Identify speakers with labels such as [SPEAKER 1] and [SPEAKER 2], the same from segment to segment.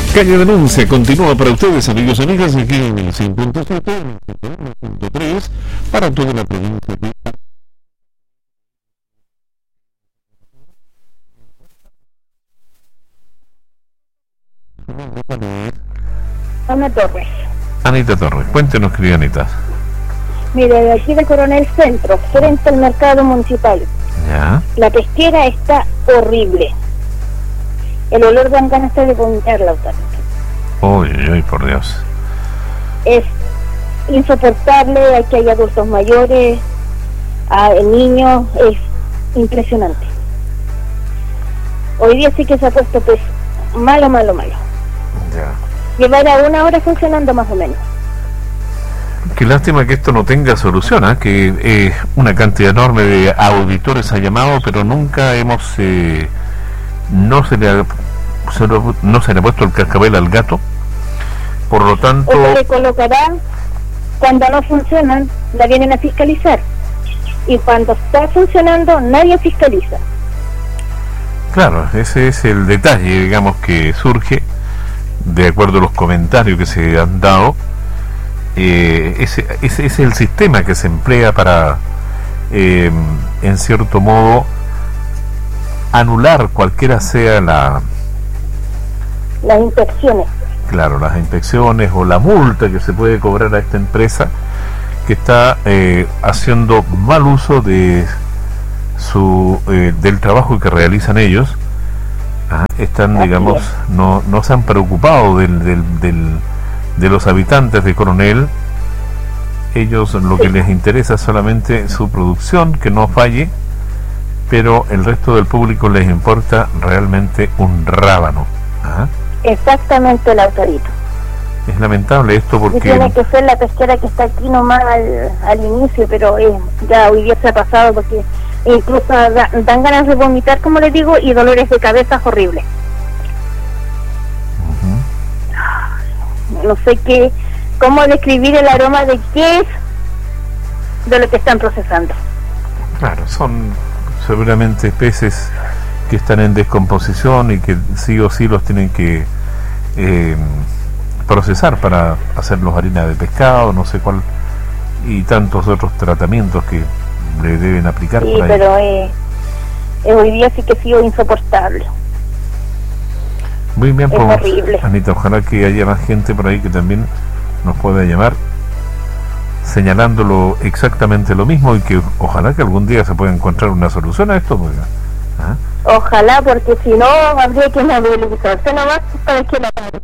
[SPEAKER 1] Calle Denuncia continúa para ustedes, amigos y amigas, aquí en el 5.7, para toda la provincia de...
[SPEAKER 2] Ana Torres.
[SPEAKER 1] Anita Torres, cuéntenos, querida Anita.
[SPEAKER 2] Mire, de aquí de Coronel Centro, frente al mercado municipal.
[SPEAKER 1] Ya.
[SPEAKER 2] La pesquera está horrible. El olor dan ganas de vomitar, Lautaro.
[SPEAKER 1] Uy, por Dios.
[SPEAKER 2] Es insoportable, aquí hay adultos mayores, niños, es impresionante. Hoy día sí que se ha puesto pues malo.
[SPEAKER 1] Ya.
[SPEAKER 2] Llevará 1 hora funcionando más o menos.
[SPEAKER 1] Qué lástima que esto no tenga solución, ¿eh? Que una cantidad enorme de auditores ha llamado, pero nunca hemos... no se le ha puesto el cascabel al gato. Por lo tanto...
[SPEAKER 2] O se le colocará, cuando no funcionan, la vienen a fiscalizar. Y cuando está funcionando, nadie fiscaliza.
[SPEAKER 1] Claro, ese es el detalle, digamos, que surge de acuerdo a los comentarios que se han dado. Ese es el sistema que se emplea para, en cierto modo, anular cualquiera sea las
[SPEAKER 2] inspecciones.
[SPEAKER 1] Claro, las inspecciones o la multa que se puede cobrar a esta empresa que está haciendo mal uso de del trabajo que realizan ellos. Están, digamos, no se han preocupado de los habitantes de Coronel. Ellos lo que les interesa es solamente su producción, que no falle, pero el resto del público les importa realmente un rábano.
[SPEAKER 2] Exactamente, Lautarito.
[SPEAKER 1] Es lamentable esto porque...
[SPEAKER 2] Y tiene que ser la pesquera que está aquí nomás al inicio, pero ya hoy día se ha pasado porque incluso dan ganas de vomitar, como les digo, y dolores de cabeza horribles. No sé cómo describir el aroma de qué es de lo que están procesando.
[SPEAKER 1] Claro, son seguramente peces que están en descomposición y que sí o sí los tienen que procesar para hacerlos harina de pescado, no sé cuál, y tantos otros tratamientos que le deben aplicar.
[SPEAKER 2] Sí,
[SPEAKER 1] por ahí.
[SPEAKER 2] Pero hoy día sí que ha sido insoportable.
[SPEAKER 1] Muy bien,
[SPEAKER 2] es
[SPEAKER 1] pues,
[SPEAKER 2] horrible.
[SPEAKER 1] Anita, ojalá que haya más gente por ahí que también nos pueda llamar señalándolo exactamente lo mismo y que ojalá que algún día se pueda encontrar una solución a esto. Pues,
[SPEAKER 2] ojalá, porque si no habría que movilizarse nomás para que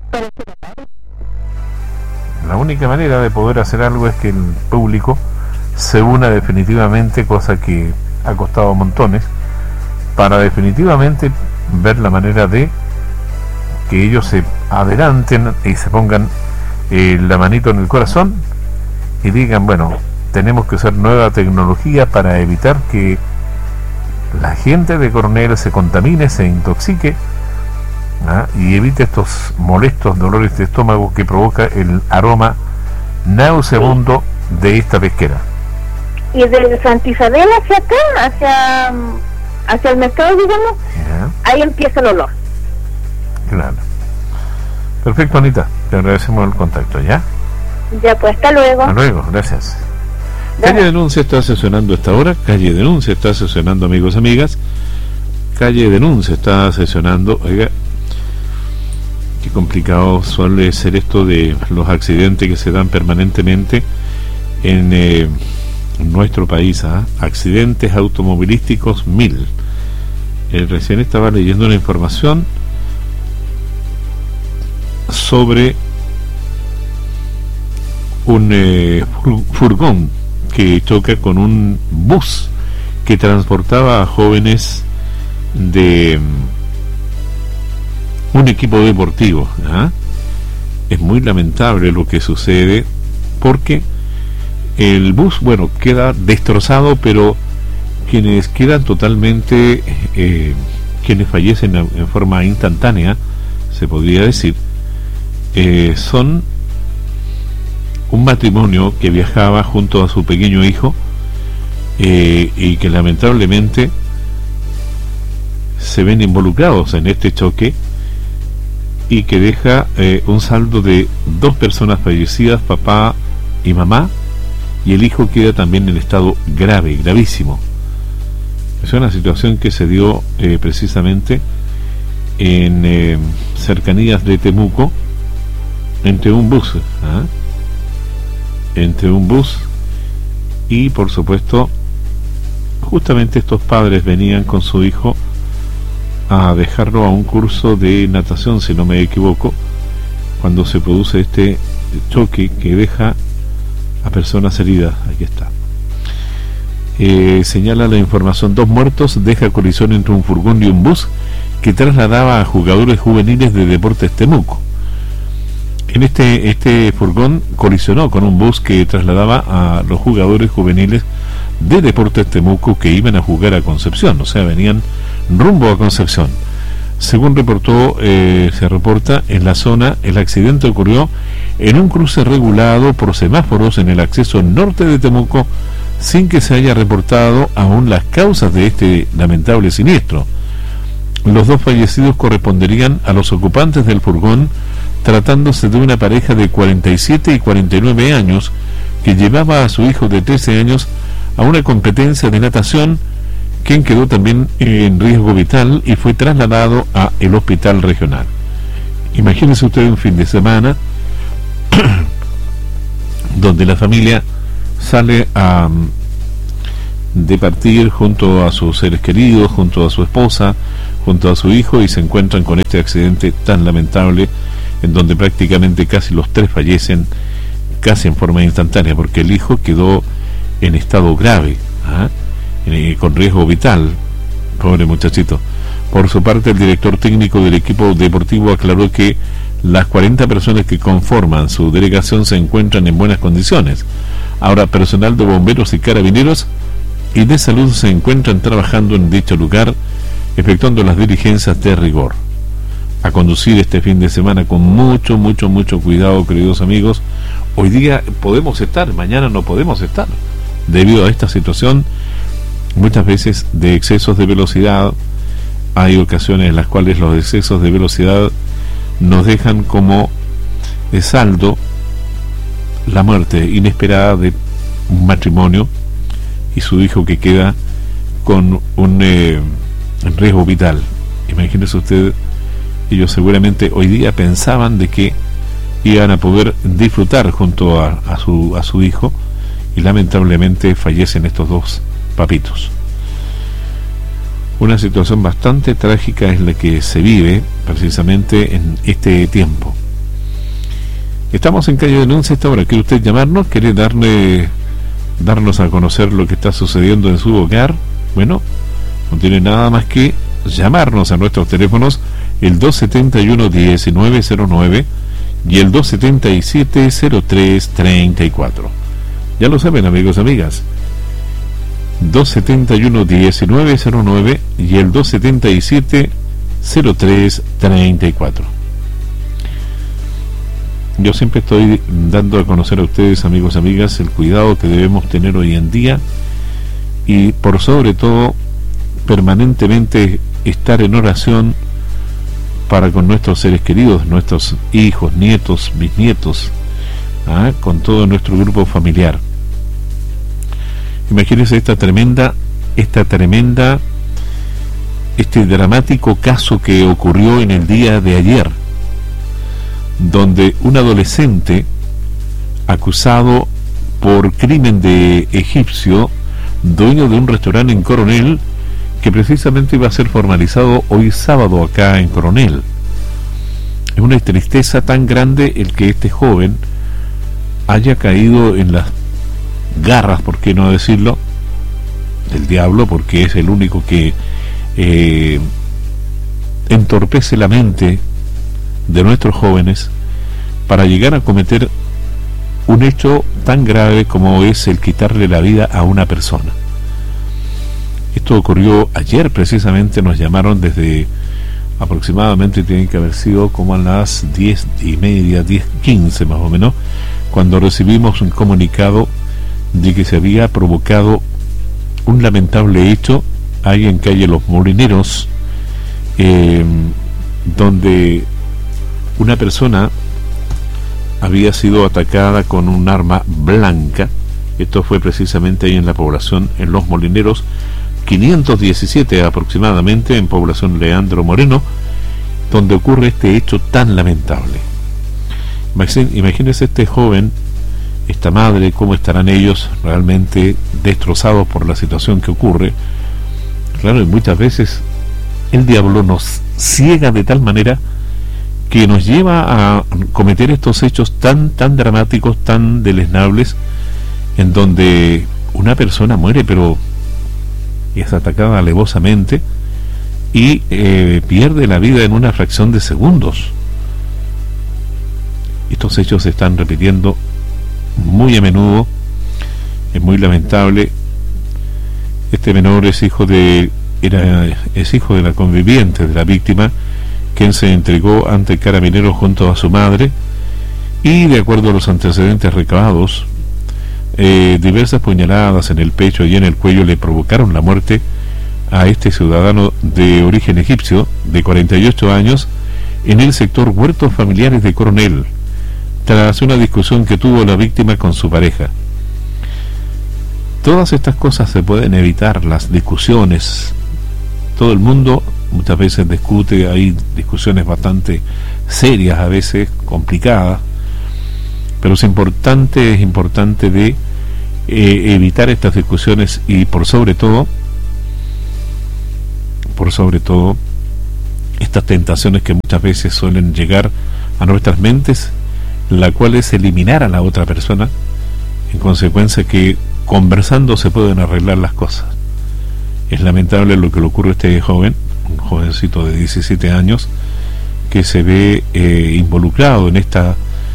[SPEAKER 1] la única manera de poder hacer algo es que el público se una definitivamente, cosa que ha costado montones, para definitivamente ver la manera de que ellos se adelanten y se pongan la manito en el corazón y digan, bueno, tenemos que usar nueva tecnología para evitar que la gente de Coronel se contamine, se intoxique, y evite estos molestos dolores de estómago que provoca el aroma nauseabundo de esta pesquera.
[SPEAKER 2] Y desde Santa Isabel hacia acá, hacia el mercado, digamos, ahí empieza el olor.
[SPEAKER 1] Claro. Perfecto, Anita, te agradecemos el contacto, ¿ya?
[SPEAKER 2] Ya, pues, hasta luego.
[SPEAKER 1] Hasta luego, gracias. Calle Denuncia está sesionando esta hora. Calle Denuncia está sesionando, amigos, amigas. Calle Denuncia está sesionando. Oiga, qué complicado suele ser esto de los accidentes que se dan permanentemente en nuestro país. Accidentes automovilísticos 1000. Recién estaba leyendo una información sobre un furgón que choca con un bus que transportaba a jóvenes de un equipo deportivo. Es muy lamentable lo que sucede porque el bus, bueno, queda destrozado, pero quienes quedan totalmente quienes fallecen en forma instantánea, se podría decir, son un matrimonio que viajaba junto a su pequeño hijo y que lamentablemente se ven involucrados en este choque y que deja un saldo de 2 personas fallecidas, papá y mamá, y el hijo queda también en estado grave, gravísimo. Es una situación que se dio precisamente en cercanías de Temuco, entre un bus, y por supuesto justamente estos padres venían con su hijo a dejarlo a un curso de natación, si no me equivoco, cuando se produce este choque que deja a personas heridas. Aquí está. Señala la información: 2 muertos deja colisión entre un furgón y un bus que trasladaba a jugadores juveniles de Deportes Temuco. En este furgón colisionó con un bus que trasladaba a los jugadores juveniles de Deportes Temuco que iban a jugar a Concepción, o sea, venían rumbo a Concepción. Según se reporta en la zona, el accidente ocurrió en un cruce regulado por semáforos en el acceso norte de Temuco, sin que se haya reportado aún las causas de este lamentable siniestro. Los 2 fallecidos corresponderían a los ocupantes del furgón, tratándose de una pareja de 47 y 49 años que llevaba a su hijo de 13 años a una competencia de natación, quien quedó también en riesgo vital y fue trasladado a el hospital regional. Imagínese usted un fin de semana donde la familia sale de partir junto a sus seres queridos, junto a su esposa, junto a su hijo, y se encuentran con este accidente tan lamentable en donde prácticamente casi los 3 fallecen casi en forma instantánea, porque el hijo quedó en estado grave, con riesgo vital, pobre muchachito. Por su parte, el director técnico del equipo deportivo aclaró que las 40 personas que conforman su delegación se encuentran en buenas condiciones. Ahora, personal de bomberos y carabineros y de salud se encuentran trabajando en dicho lugar, efectuando las diligencias de rigor. A conducir este fin de semana con mucho cuidado, queridos amigos. Hoy día podemos estar, mañana no podemos estar, debido a esta situación muchas veces de excesos de velocidad. Hay ocasiones en las cuales los excesos de velocidad nos dejan como de saldo la muerte inesperada de un matrimonio y su hijo que queda con un riesgo vital. Imagínese usted, ellos seguramente hoy día pensaban de que iban a poder disfrutar junto a su hijo, y lamentablemente fallecen estos 2 papitos. Una situación bastante trágica es la que se vive precisamente en este tiempo. Estamos en Calle Denuncia esta hora. ¿Quiere usted llamarnos? ¿Quiere darnos a conocer lo que está sucediendo en su hogar? Bueno, no tiene nada más que llamarnos a nuestros teléfonos, el 271-1909 y el 277-0334. Ya lo saben, amigos, amigas, 271-1909 y el 277-0334. Yo siempre estoy dando a conocer a ustedes, amigos, amigas, el cuidado que debemos tener hoy en día, y por sobre todo permanentemente estar en oración para con nuestros seres queridos, nuestros hijos, nietos, bisnietos, con todo nuestro grupo familiar. Imagínense este dramático caso que ocurrió en el día de ayer, donde un adolescente acusado por crimen de egipcio, dueño de un restaurante en Coronel, que precisamente iba a ser formalizado hoy sábado acá en Coronel. Es una tristeza tan grande el que este joven haya caído en las garras, por qué no decirlo, del diablo, porque es el único que entorpece la mente de nuestros jóvenes para llegar a cometer un hecho tan grave como es el quitarle la vida a una persona. Esto ocurrió ayer, precisamente nos llamaron desde aproximadamente, tienen que haber sido como a las 10:30, 10:15 más o menos, cuando recibimos un comunicado de que se había provocado un lamentable hecho ahí en calle Los Molineros, donde una persona había sido atacada con un arma blanca. Esto fue precisamente ahí en la población, en Los Molineros 517 aproximadamente, en población Leandro Moreno, donde ocurre este hecho tan lamentable. Imagínense este joven, esta madre, cómo estarán ellos realmente destrozados por la situación que ocurre. Claro, y muchas veces el diablo nos ciega de tal manera que nos lleva a cometer estos hechos tan dramáticos, tan deleznables, en donde una persona muere, pero es atacada alevosamente y pierde la vida en una fracción de segundos. Estos hechos se están repitiendo muy a menudo. Es muy lamentable. Este menor es hijo de la conviviente de la víctima, quien se entregó ante Carabineros junto a su madre, y de acuerdo a los antecedentes recabados, diversas puñaladas en el pecho y en el cuello le provocaron la muerte a este ciudadano de origen egipcio de 48 años en el sector Huertos Familiares de Coronel, tras una discusión que tuvo la víctima con su pareja. Todas estas cosas se pueden evitar, las discusiones. Todo el mundo muchas veces discute, hay discusiones bastante serias, a veces complicadas, pero es importante de evitar estas discusiones y por sobre todo estas tentaciones que muchas veces suelen llegar a nuestras mentes, la cual es eliminar a la otra persona, en consecuencia que conversando se pueden arreglar las cosas. Es lamentable lo que le ocurre a este joven, un jovencito de 17 años, que se ve involucrado en esta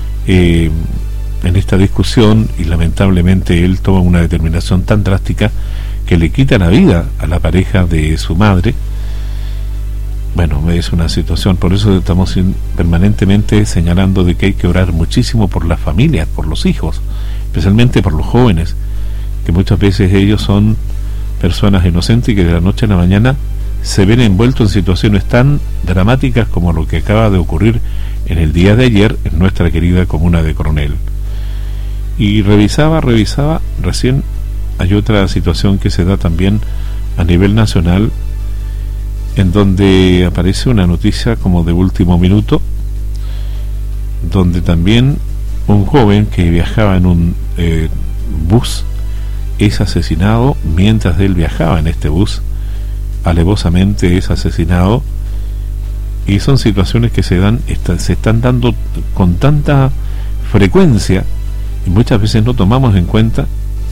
[SPEAKER 1] discusión, y lamentablemente él toma una determinación tan drástica que le quita la vida a la pareja de su madre. Bueno, es una situación, por eso estamos permanentemente señalando de que hay que orar muchísimo por las familias, por los hijos, especialmente por los jóvenes, que muchas veces ellos son personas inocentes y que de la noche a la mañana se ven envueltos en situaciones tan dramáticas como lo que acaba de ocurrir en el día de ayer en nuestra querida comuna de Coronel. Y revisaba, recién hay otra situación que se da también a nivel nacional, en donde aparece una noticia como de último minuto, donde también un joven que viajaba en un bus es asesinado mientras él viajaba en este bus. Alevosamente es asesinado, y son situaciones que se están dando con tanta frecuencia, y muchas veces no tomamos en cuenta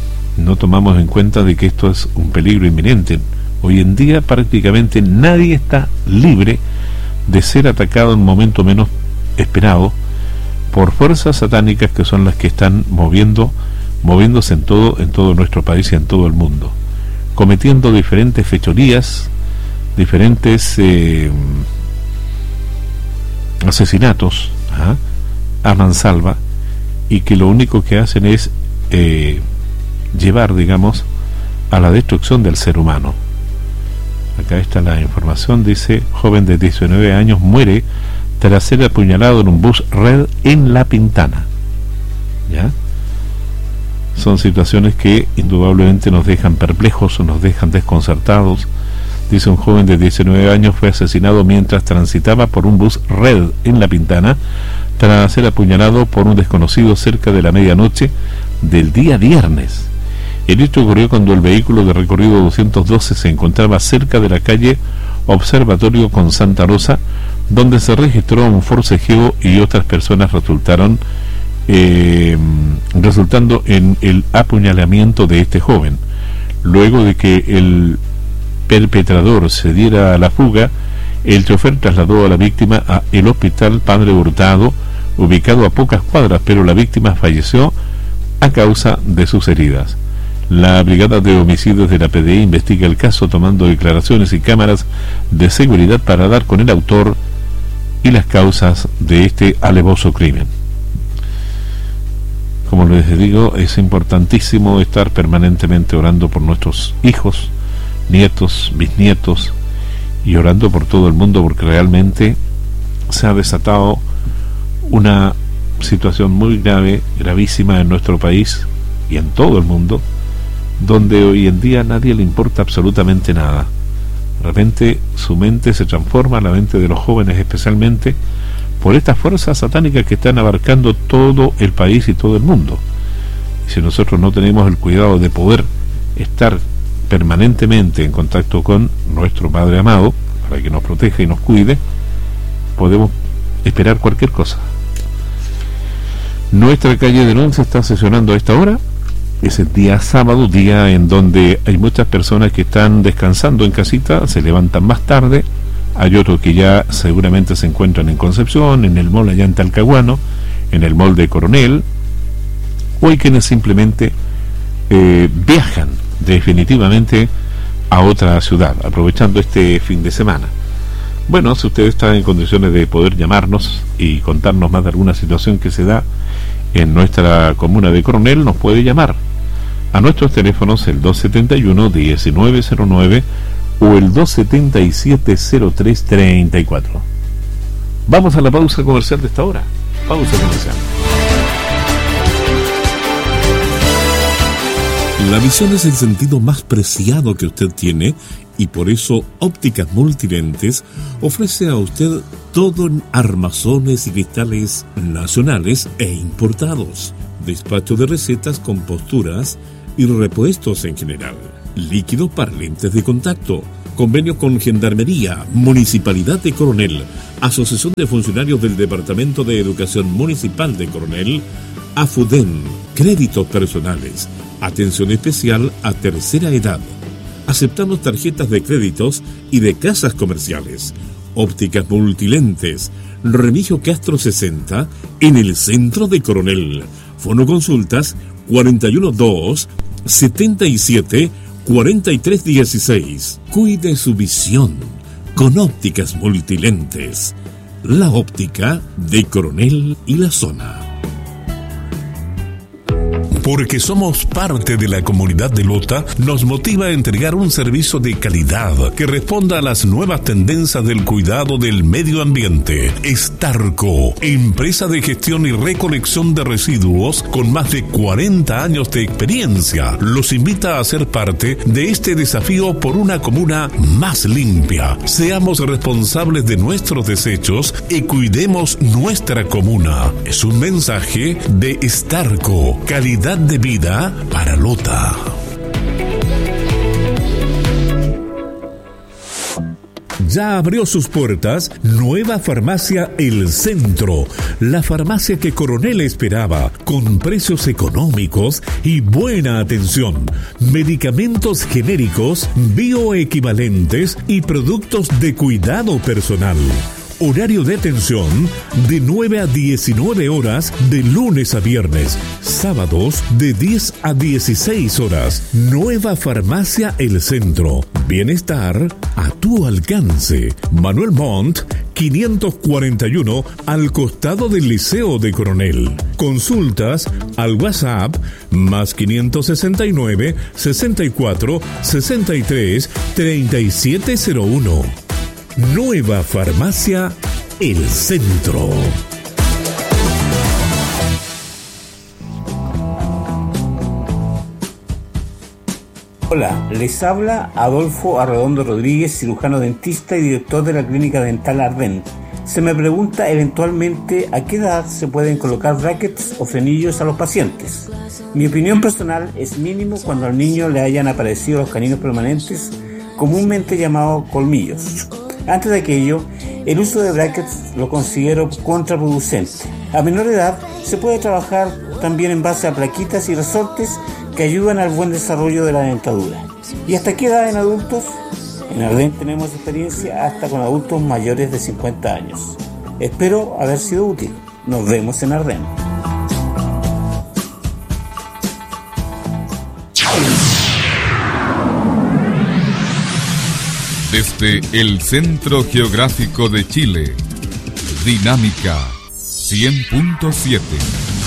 [SPEAKER 1] de que esto es un peligro inminente. Hoy en día prácticamente nadie está libre de ser atacado en un momento menos esperado por fuerzas satánicas que son las que están moviéndose en todo nuestro país y en todo el mundo, cometiendo diferentes fechorías, diferentes asesinatos a mansalva, y que lo único que hacen es llevar, digamos, a la destrucción del ser humano. Acá está la información, dice: joven de 19 años muere tras ser apuñalado en un bus red en La Pintana. ¿Ya? Son situaciones que indudablemente nos dejan perplejos, nos dejan desconcertados. Dice: un joven de 19 años fue asesinado mientras transitaba por un bus red en La Pintana tras ser apuñalado por un desconocido cerca de la medianoche del día viernes. El hecho ocurrió cuando el vehículo de recorrido 212 se encontraba cerca de la calle Observatorio con Santa Rosa, donde se registró un forcejeo y otras personas resultando en el apuñalamiento de este joven. Luego de que el perpetrador se diera a la fuga, el chofer trasladó a la víctima a el hospital Padre Hurtado, ubicado a pocas cuadras, pero la víctima falleció a causa de sus heridas. La Brigada de Homicidios de la PDI investiga el caso, tomando declaraciones y cámaras de seguridad para dar con el autor y las causas de este alevoso crimen. Como les digo, es importantísimo estar permanentemente orando por nuestros hijos, nietos, bisnietos, y orando por todo el mundo, porque realmente se ha desatado una situación muy grave, gravísima en nuestro país y en todo el mundo, donde hoy en día a nadie le importa absolutamente nada. De repente su mente se transforma, la mente de los jóvenes especialmente, por estas fuerzas satánicas que están abarcando todo el país y todo el mundo. Y si nosotros no tenemos el cuidado de poder estar permanentemente en contacto con nuestro Padre amado, para que nos proteja y nos cuide, podemos esperar cualquier cosa. Nuestra calle de Once está sesionando a esta hora. Es el día sábado, día en donde hay muchas personas que están descansando en casita, se levantan más tarde. Hay otros que ya seguramente se encuentran en Concepción, en el mall allá en Talcahuano, en el mall de Coronel, o hay quienes simplemente viajan definitivamente a otra ciudad, aprovechando este fin de semana. Bueno, si usted está en condiciones de poder llamarnos y contarnos más de alguna situación que se da en nuestra comuna de Coronel, nos puede llamar a nuestros teléfonos el 271-1909 o el 277-0334. Vamos a la pausa comercial de esta hora. Pausa comercial.
[SPEAKER 3] La visión es el sentido más preciado que usted tiene y por eso Ópticas Multilentes ofrece a usted todo en armazones y cristales nacionales e importados, despacho de recetas con posturas y repuestos en general, líquidos para lentes de contacto, convenio con Gendarmería, Municipalidad de Coronel, Asociación de Funcionarios del Departamento de Educación Municipal de Coronel, AFUDEN, créditos personales, atención especial a tercera edad. Aceptamos tarjetas de créditos y de casas comerciales. Ópticas Multilentes, Remigio Castro 60, en el centro de Coronel. Fonoconsultas 412-77-4316. Cuide su visión con Ópticas Multilentes. La óptica de Coronel y la zona. Porque somos parte de la comunidad de Lota, nos motiva a entregar un servicio de calidad que responda a las nuevas tendencias del cuidado del medio ambiente. Starco, empresa de gestión y recolección de residuos con más de 40 años de experiencia, los invita a ser parte de este desafío por una comuna más limpia. Seamos responsables de nuestros desechos y cuidemos nuestra comuna. Es un mensaje de Starco, calidad de vida para Lota. Ya abrió sus puertas Nueva Farmacia El Centro, la farmacia que Coronel esperaba, con precios económicos y buena atención, medicamentos genéricos, bioequivalentes y productos de cuidado personal. Horario de atención de 9 a 19 horas de lunes a viernes. Sábados de 10 a 16 horas. Nueva Farmacia El Centro. Bienestar a tu alcance. Manuel Montt, 541, al costado del Liceo de Coronel. Consultas al WhatsApp más 569 64 63 3701. Nueva Farmacia El Centro.
[SPEAKER 4] Hola, les habla Adolfo Arredondo Rodríguez, cirujano dentista y director de la Clínica Dental Arden. Se me pregunta eventualmente a qué edad se pueden colocar brackets o frenillos a los pacientes. Mi opinión personal es mínimo cuando al niño le hayan aparecido los caninos permanentes, comúnmente llamados colmillos. Antes de aquello, el uso de brackets lo considero contraproducente. A menor edad se puede trabajar también en base a plaquitas y resortes que ayudan al buen desarrollo de la dentadura. ¿Y hasta qué edad en adultos? En Arden tenemos experiencia hasta con adultos mayores de 50 años. Espero haber sido útil. Nos vemos en Arden.
[SPEAKER 5] Desde el Centro Geográfico de Chile, Dinámica 100.7.